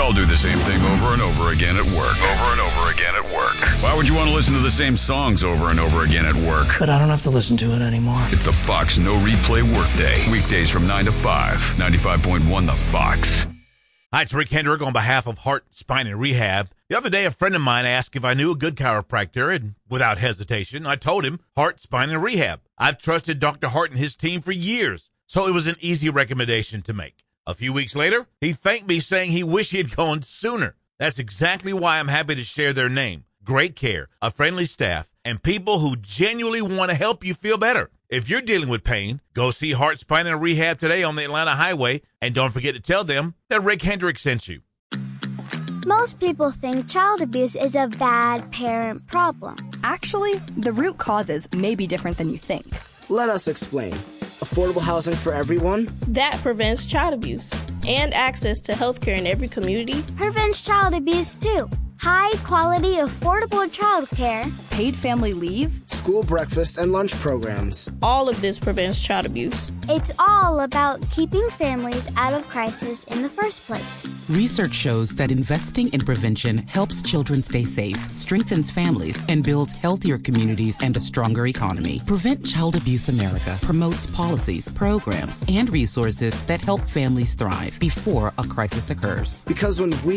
all do the same thing over and over again at work. Why would you want to listen to the same songs over and over again at work? But I don't have to listen to it anymore. It's the Fox No Replay Workday. Weekdays from 9 to 5. 95.1 The Fox. Hi, it's Rick Hendrick on behalf of Heart, Spine, and Rehab. The other day, a friend of mine asked if I knew a good chiropractor, and without hesitation, I told him Heart, Spine, and Rehab. I've trusted Dr. Hart and his team for years, so it was an easy recommendation to make. A few weeks later, he thanked me saying he wished he had gone sooner. That's exactly why I'm happy to share their name. Great care, a friendly staff, and people who genuinely want to help you feel better. If you're dealing with pain, go see Heart, Spine, and Rehab today on the Atlanta Highway, and don't forget to tell them that Rick Hendrick sent you. Most people think child abuse is a bad parent problem. Actually, the root causes may be different than you think. Let us explain. Affordable housing for everyone? That prevents child abuse. And access to health care in every community prevents child abuse too. High-quality, affordable child care. Paid family leave. School breakfast and lunch programs. All of this prevents child abuse. It's all about keeping families out of crisis in the first place. Research shows that investing in prevention helps children stay safe, strengthens families, and builds healthier communities and a stronger economy. Prevent Child Abuse America promotes policies, programs, and resources that help families thrive before a crisis occurs. Because when we